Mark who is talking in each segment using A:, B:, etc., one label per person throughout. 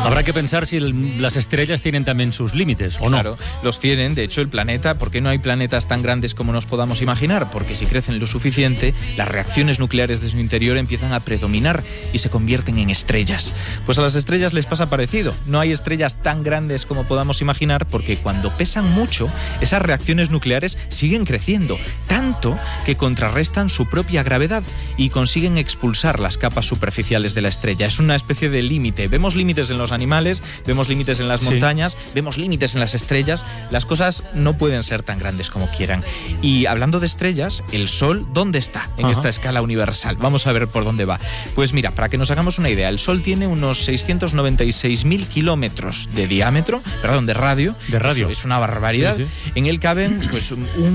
A: Habrá que pensar si las estrellas tienen también sus límites, ¿o no?
B: Claro, los tienen. De hecho, el planeta, ¿por qué no hay planetas tan grandes como nos podamos imaginar? Porque si crecen lo suficiente, las reacciones nucleares de su interior empiezan a predominar y se convierten en estrellas. Pues a las estrellas les pasa parecido. No hay estrellas tan grandes como podamos imaginar porque cuando pesan mucho, esas reacciones nucleares siguen creciendo, tanto que contrarrestan su propia gravedad y consiguen expulsar las capas superficiales de la estrella. Es una especie de límite. Vemos límites en los animales, vemos límites en las montañas, vemos límites en las estrellas. Las cosas no pueden ser tan grandes como quieran. Y hablando de estrellas, el Sol, ¿dónde está en esta escala universal? Vamos a ver por dónde va. Pues mira, para que nos hagamos una idea, el Sol tiene unos 696.000 kilómetros de diámetro, perdón, de radio. De radio. Es una barbaridad. Sí, sí. En él caben pues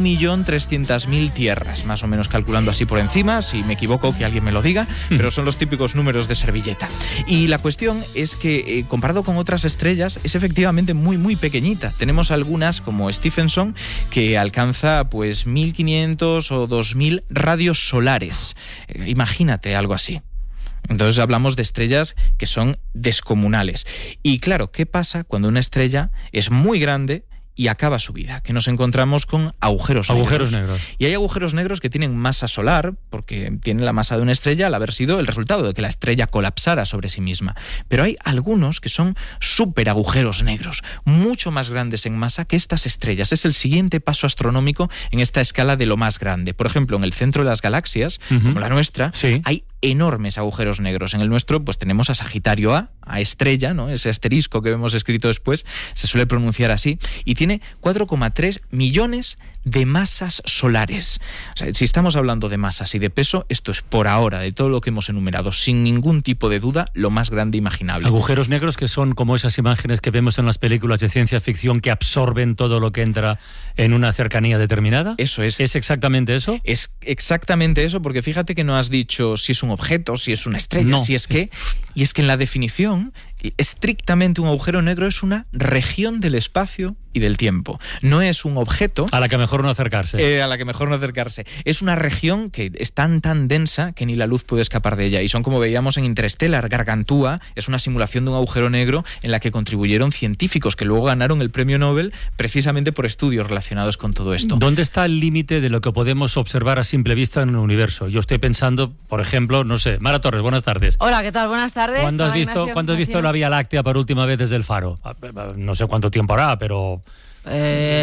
B: 1.300.000 tierras, más o menos calculando así por encima. Si me equivoco, que alguien me lo diga, pero son los típicos números de servilleta. Y la cuestión es que, comparado con otras estrellas, es efectivamente muy, muy pequeñita. Tenemos algunas, como Stephenson, que alcanza pues 1.500 o 2.000 radios solares. Imagínate algo así. Entonces hablamos de estrellas que son descomunales. Y claro, ¿qué pasa cuando una estrella es muy grande y acaba su vida? Que nos encontramos con agujeros negros. Y hay agujeros negros que tienen masa solar, porque tienen la masa de una estrella al haber sido el resultado de que la estrella colapsara sobre sí misma. Pero hay algunos que son súper agujeros negros, mucho más grandes en masa que estas estrellas. Es el siguiente paso astronómico en esta escala de lo más grande. Por ejemplo, en el centro de las galaxias, como la nuestra, hay enormes agujeros negros. En el nuestro, pues tenemos a Sagitario A estrella, ¿no? Ese asterisco que vemos escrito después, se suele pronunciar así, y tiene 4,3 millones de masas solares. O sea, si estamos hablando de masas y de peso, esto es por ahora, de todo lo que hemos enumerado, sin ningún tipo de duda, lo más grande imaginable. Agujeros negros que son como esas imágenes que vemos en las películas de ciencia ficción que absorben todo lo que entra en una cercanía determinada. Eso es. ¿Es exactamente eso? Es exactamente eso, porque fíjate que no has dicho si es un objeto, si es una estrella, si es que... Y es que en la definición, estrictamente un agujero negro es una región del espacio y del tiempo. No es un objeto... A la que mejor no acercarse. Es una región que es tan densa que ni la luz puede escapar de ella. Y son, como veíamos en Interstellar, Gargantúa es una simulación de un agujero negro en la que contribuyeron científicos que luego ganaron el premio Nobel precisamente por estudios relacionados con todo esto. ¿Dónde está el límite de lo que podemos observar a simple vista en el universo? Yo estoy pensando, por ejemplo, no sé, Mara Torres, buenas tardes.
C: Hola, ¿qué tal? Buenas tardes.
A: ¿Cuándo has visto la Vía Láctea por última vez desde el faro? No sé cuánto tiempo hará, pero...
C: no,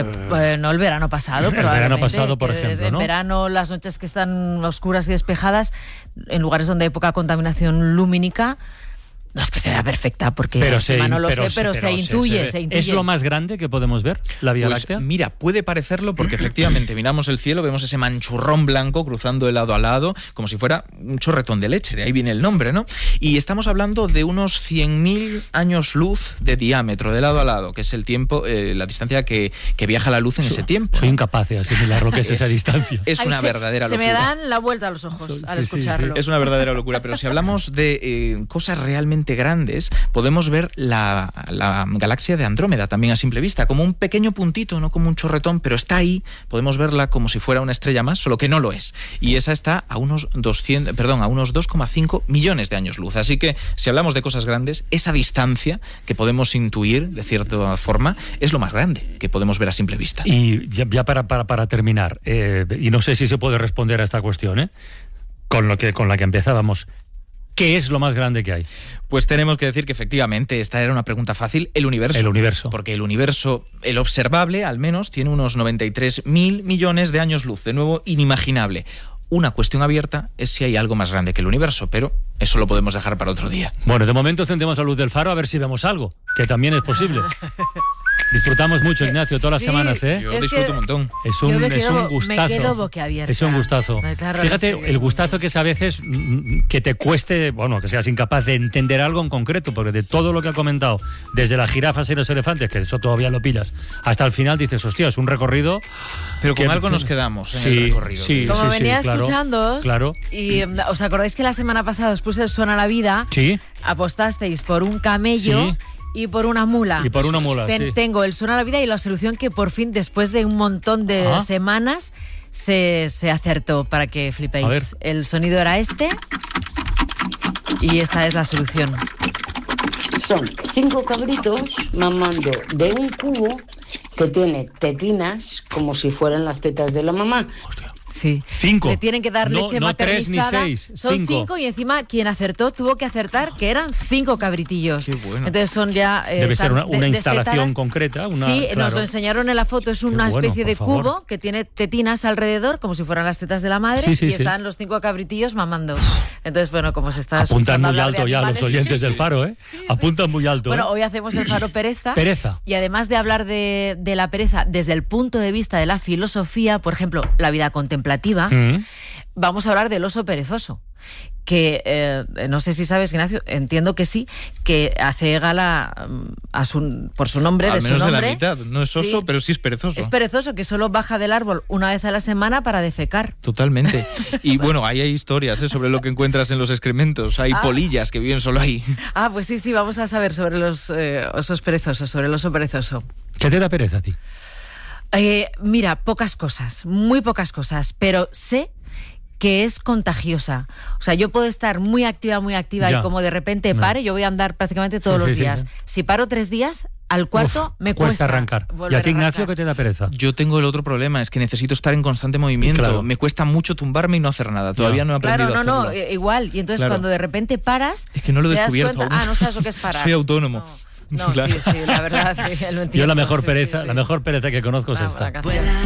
C: el verano pasado, pero
A: el verano pasado, por ejemplo, ¿no?
C: En verano, las noches que están oscuras y despejadas, en lugares donde hay poca contaminación lumínica, no es que se vea perfecta, porque no lo sé, pero se intuye.
A: ¿Es lo más grande que podemos ver, la Vía Láctea? Mira, puede parecerlo porque efectivamente miramos el cielo, vemos ese manchurrón blanco cruzando de lado a lado, como si fuera un chorretón de leche, de ahí viene el nombre, ¿no? Y estamos hablando de unos 100.000 años luz de diámetro, de lado a lado, que es el tiempo, la distancia que viaja la luz en ese tiempo. Soy incapaz de asimilar lo que es esa distancia. Es una verdadera locura.
C: Se me dan la vuelta a los ojos al escucharlo.
B: Es una verdadera locura, pero si hablamos de cosas realmente grandes, podemos ver la galaxia de Andrómeda también a simple vista, como un pequeño puntito, no como un chorretón, pero está ahí, podemos verla como si fuera una estrella más, solo que no lo es. Y esa está a unos 2,5 millones de años luz. Así que si hablamos de cosas grandes, esa distancia que podemos intuir de cierta forma es lo más grande que podemos ver a simple vista. Y ya para terminar, y no sé si se puede responder a esta cuestión, con la que empezábamos. ¿Qué es lo más grande que hay? Pues tenemos que decir que efectivamente esta era una pregunta fácil. El universo. Porque el universo, el observable al menos, tiene unos 93.000 millones de años luz. De nuevo, inimaginable. Una cuestión abierta es si hay algo más grande que el universo, pero eso lo podemos dejar para otro día. Bueno, de momento encendemos la luz del faro a ver si vemos algo, que también es posible. Disfrutamos mucho, Ignacio, todas las semanas, ¿eh? Yo disfruto un montón. Es un gustazo. Me quedo boquiabierta. Es un gustazo. Claro, fíjate, el gustazo que es a veces que te cueste, bueno, que seas incapaz de entender algo en concreto, porque de todo lo que ha comentado, desde las jirafas y los elefantes, que eso todavía lo pillas, hasta el final dices, hostia, es un recorrido... Pero con algo nos quedamos en el recorrido.
C: Como venía escuchándoos, y ¿os acordáis que la semana pasada os puse el Suena la Vida? Sí. Apostasteis por un camello... Sí. Y por una mula. Tengo el Suena la Vida y la solución que por fin, después de un montón de semanas, se acertó, para que flipéis. A ver. El sonido era este y esta es la solución.
D: Son 5 cabritos mamando de un cubo que tiene tetinas como si fueran las tetas de la mamá.
A: Hostia.
C: Sí.
A: 5.
C: Le tienen que dar leche maternizada.
A: 3 ni 6.
C: Son 5 y encima quien acertó tuvo que acertar que eran 5 cabritillos.
A: Qué bueno.
C: Entonces son ya...
B: Debe ser una instalación concreta.
C: Sí, claro. Nos lo enseñaron en la foto. Es una especie de cubo que tiene tetinas alrededor, como si fueran las tetas de la madre, y están los 5 cabritillos mamando. Entonces, bueno, como se está...
B: Apuntan muy alto ya los oyentes del Faro, ¿eh? Sí, apuntan muy alto.
C: Bueno, hoy hacemos el Faro Pereza.
B: Pereza.
C: Y además de hablar de la pereza desde el punto de vista de la filosofía, por ejemplo, la vida contemplativa, vamos a hablar del oso perezoso, que no sé si sabes, Ignacio, entiendo que sí, que hace gala por su nombre,
A: al
C: de
A: menos
C: su nombre.
A: De la mitad, no es oso, pero sí es perezoso.
C: Es perezoso, que solo baja del árbol una vez a la semana para defecar.
A: Totalmente. Y bueno, ahí hay historias sobre lo que encuentras en los excrementos. Hay polillas que viven solo ahí.
C: Pues sí, vamos a saber sobre los osos perezosos, sobre el oso perezoso.
B: ¿Qué te da pereza a ti?
C: Mira, pocas cosas, muy pocas cosas, pero sé que es contagiosa. O sea, yo puedo estar muy activa y como de repente pare, yo voy a andar prácticamente todos los días. Sí. Si paro 3 días, al cuarto me cuesta
B: arrancar. ¿Y a ti, Ignacio, qué te da pereza?
A: Yo tengo el otro problema, es que necesito estar en constante movimiento. Claro. Me cuesta mucho tumbarme y no hacer nada. Todavía no he aprendido a hacerlo.
C: Igual. Y entonces cuando de repente paras...
A: Es que no lo he descubierto aún.
C: No sabes lo que es parar.
A: Soy autónomo.
C: No, claro. Sí, la verdad, sí, lo entiendo.
B: Yo la mejor pereza que conozco es esta.